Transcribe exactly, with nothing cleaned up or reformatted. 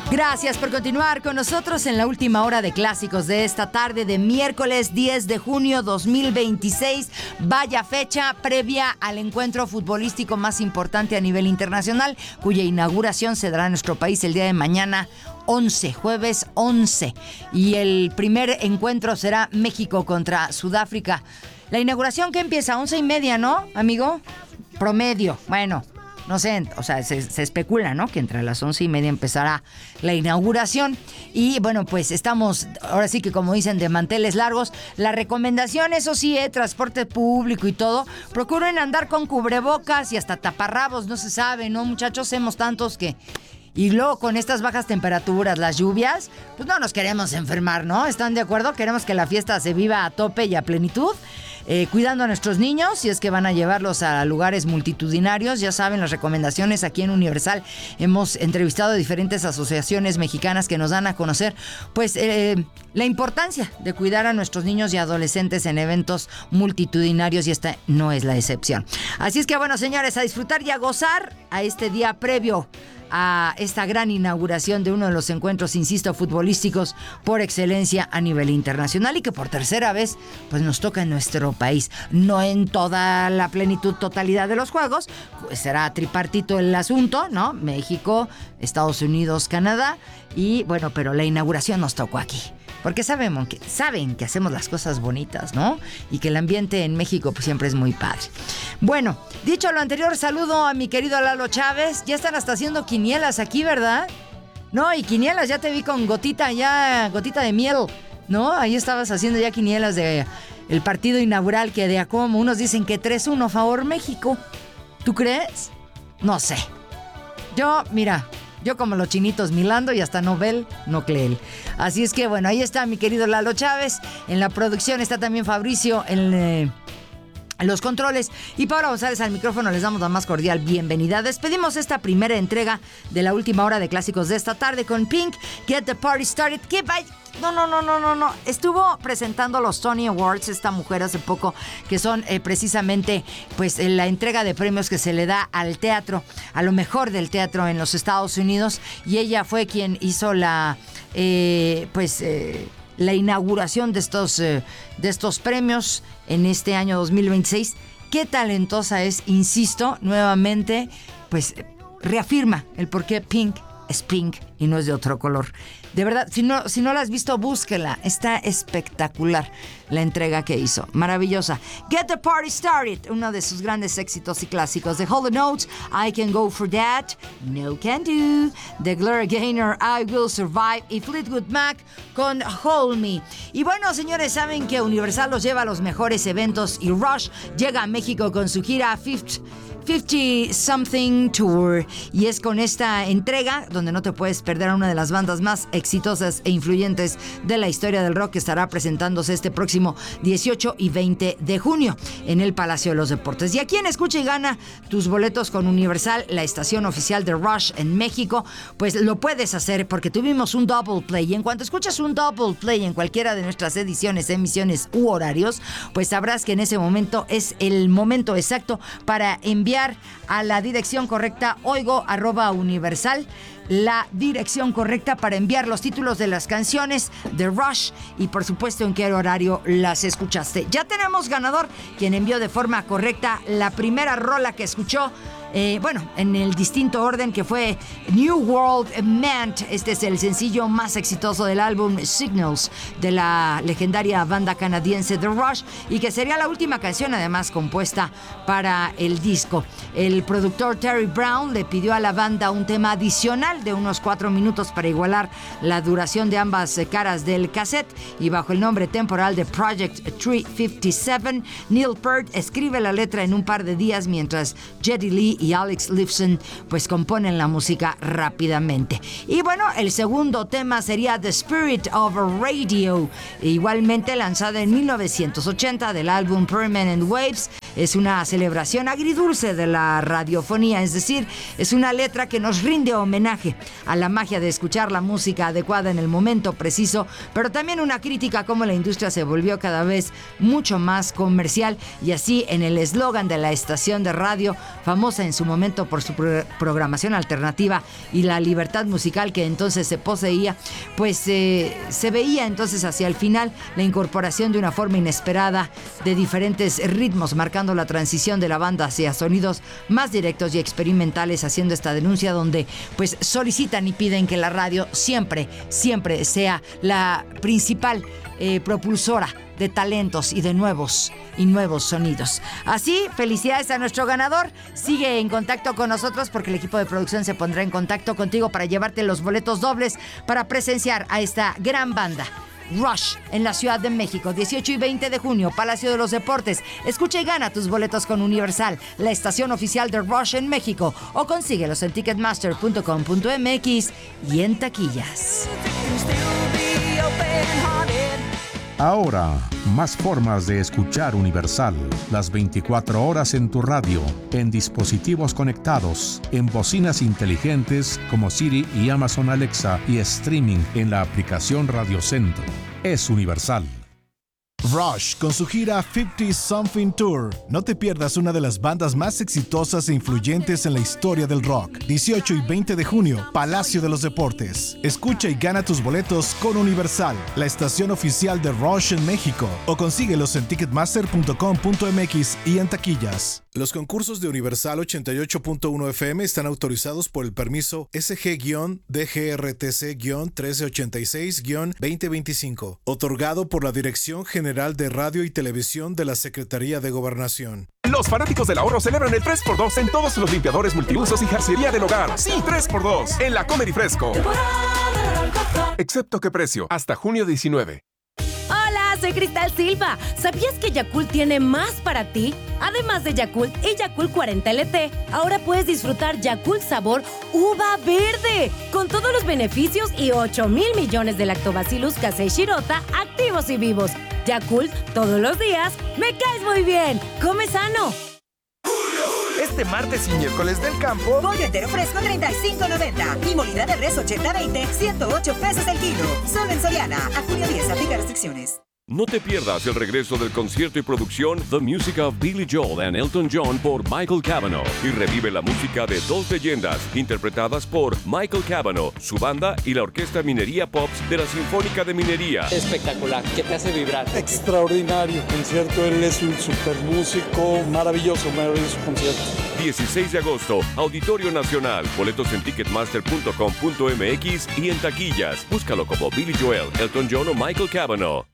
Gracias por continuar con nosotros en la última hora de clásicos de esta tarde de miércoles diez de junio dos mil veintiséis. Vaya fecha previa al encuentro futbolístico más importante a nivel internacional, cuya inauguración se dará en nuestro país el día de mañana, once, jueves once. Y el primer encuentro será México contra Sudáfrica. La inauguración que empieza a once y media, ¿no, amigo? Promedio, bueno... No sé, o sea, se, se especula, ¿no? Que entre las once y media empezará la inauguración. Y bueno, pues estamos, ahora sí que como dicen, de manteles largos. La recomendación, eso sí, eh, transporte público y todo. Procuren andar con cubrebocas y hasta taparrabos, no se sabe, ¿no? Muchachos, hemos tantos que... Y luego con estas bajas temperaturas, las lluvias, pues no nos queremos enfermar, ¿no? ¿Están de acuerdo? Queremos que la fiesta se viva a tope y a plenitud. Eh, cuidando a nuestros niños, si es que van a llevarlos a lugares multitudinarios. Ya saben las recomendaciones aquí en Universal. Hemos entrevistado a diferentes asociaciones mexicanas que nos dan a conocer pues eh, la importancia de cuidar a nuestros niños y adolescentes en eventos multitudinarios, y esta no es la excepción. Así es que bueno, señores, a disfrutar y a gozar a este día previo a esta gran inauguración de uno de los encuentros, insisto, futbolísticos por excelencia a nivel internacional, y que por tercera vez pues nos toca en nuestro país. No en toda la plenitud, totalidad de los juegos, pues será tripartito el asunto, ¿no? México, Estados Unidos, Canadá, y bueno, pero la inauguración nos tocó aquí. Porque sabemos que, saben que hacemos las cosas bonitas, ¿no? Y que el ambiente en México pues siempre es muy padre. Bueno, dicho lo anterior, saludo a mi querido Lalo Chávez. Ya están hasta haciendo quinielas aquí, ¿verdad? No, y quinielas, ya te vi con gotita, ya, gotita de miel, ¿no? Ahí estabas haciendo ya quinielas de el partido inaugural, que de a como unos dicen que tres uno favor México. ¿Tú crees? No sé. Yo, mira... Yo como los chinitos milando y hasta Nobel, no Cleel. Así es que bueno, ahí está mi querido Lalo Chávez. En la producción está también Fabricio en eh, los controles. Y Paula González al micrófono. Les damos la más cordial bienvenida. Despedimos esta primera entrega de la última hora de clásicos de esta tarde con Pink, Get the Party Started. Que vaya... No, no, no, no, no, no. Estuvo presentando los Tony Awards esta mujer hace poco, que son eh, precisamente pues eh, la entrega de premios que se le da al teatro, a lo mejor del teatro en los Estados Unidos, y ella fue quien hizo la eh, pues eh, la inauguración de estos eh, de estos premios en este año dos mil veintiséis. Qué talentosa es, insisto, nuevamente, pues reafirma el por qué Pink es Pink y no es de otro color. De verdad, si no, si no la has visto, búsquela. Está espectacular la entrega que hizo. Maravillosa. Get the Party Started, uno de sus grandes éxitos y clásicos. The Hall and Oates, I Can Go For That, No Can Do. The Gloria Gaynor, I Will Survive. Y Fleetwood Mac con Hold Me. Y bueno, señores, saben que Universal los lleva a los mejores eventos, y Rush llega a México con su gira Fifth fifty Something Tour, y es con esta entrega donde no te puedes perder a una de las bandas más exitosas e influyentes de la historia del rock, que estará presentándose este próximo dieciocho y veinte de junio en el Palacio de los Deportes. Y aquí en Escucha y Gana tus boletos con Universal, la estación oficial de Rush en México, pues lo puedes hacer porque tuvimos un double play, y en cuanto escuchas un double play en cualquiera de nuestras ediciones, emisiones u horarios, pues sabrás que en ese momento es el momento exacto para enviar a la dirección correcta oigo arroba universal, la dirección correcta para enviar los títulos de las canciones de Rush y por supuesto en qué horario las escuchaste. Ya tenemos ganador, quien envió de forma correcta la primera rola que escuchó. Eh, bueno, en el distinto orden, que fue New World Meant. Este es el sencillo más exitoso del álbum Signals de la legendaria banda canadiense The Rush, y que sería la última canción además compuesta para el disco. El productor Terry Brown le pidió a la banda un tema adicional de unos cuatro minutos para igualar la duración de ambas caras del cassette, y bajo el nombre temporal de Project trescientos cincuenta y siete, Neil Peart escribe la letra en un par de días, mientras Geddy Lee y Alex Lifeson pues componen la música rápidamente. Y bueno, el segundo tema sería The Spirit of Radio, igualmente lanzada en mil novecientos ochenta del álbum Permanent Waves. Es una celebración agridulce de la radiofonía, es decir, es una letra que nos rinde homenaje a la magia de escuchar la música adecuada en el momento preciso, pero también una crítica a cómo la industria se volvió cada vez mucho más comercial, y así en el eslogan de la estación de radio, famosa en su momento por su pro- programación alternativa y la libertad musical que entonces se poseía, pues eh, se veía entonces hacia el final la incorporación de una forma inesperada de diferentes ritmos, marcando la transición de la banda hacia sonidos más directos y experimentales, haciendo esta denuncia donde pues solicitan y piden que la radio siempre, siempre sea la principal eh, propulsora de talentos y de nuevos y nuevos sonidos. Así, felicidades a nuestro ganador. Sigue en contacto con nosotros porque el equipo de producción se pondrá en contacto contigo para llevarte los boletos dobles para presenciar a esta gran banda. Rush en la Ciudad de México, dieciocho y veinte de junio, Palacio de los Deportes. Escucha y gana tus boletos con Universal, la estación oficial de Rush en México, o consíguelos en ticketmaster punto com punto m x y en taquillas. Ahora, más formas de escuchar Universal. Las veinticuatro horas en tu radio, en dispositivos conectados, en bocinas inteligentes como Siri y Amazon Alexa y streaming en la aplicación Radio Centro. Es Universal. Rush con su gira cincuenta Something Tour. No te pierdas una de las bandas más exitosas e influyentes en la historia del rock. dieciocho y veinte de junio, Palacio de los Deportes. Escucha y gana tus boletos con Universal, la estación oficial de Rush en México, o consíguelos en ticketmaster punto com punto m x y en taquillas. Los concursos de Universal ochenta y ocho punto uno F M están autorizados por el permiso S G D G R T C trece ochenta y seis veinte veinticinco, otorgado por la Dirección General de Radio y Televisión de la Secretaría de Gobernación. Los fanáticos del ahorro celebran el tres por dos en todos los limpiadores multiusos y jarciería del hogar. Sí, tres por dos en la Comedy Fresco. Excepto qué precio, hasta junio diecinueve. Hola, soy Cristal Silva. ¿Sabías que Yakult tiene más para ti? Además de Yakult y Yakult cuarenta L T, ahora puedes disfrutar Yakult sabor uva verde, con todos los beneficios y ocho mil millones de lactobacillus casei shirota activos y vivos. Yakult, todos los días, me caes muy bien. Come sano. Este martes y miércoles del campo, pollo entero fresco treinta y cinco noventa y molida de res ochenta veinte, ciento ocho pesos el kilo. Solo en Soriana. A junio diez, aplica restricciones. No te pierdas el regreso del concierto y producción The Music of Billy Joel and Elton John por Michael Cavanaugh y revive la música de dos leyendas interpretadas por Michael Cavanaugh, su banda y la Orquesta Minería Pops de la Sinfónica de Minería. Espectacular, que te hace vibrar. Extraordinario concierto, él es un super músico, maravilloso, maravilloso concierto. dieciséis de agosto, Auditorio Nacional. Boletos en ticketmaster punto com punto m x y en taquillas. Búscalo como Billy Joel, Elton John o Michael Cavanaugh.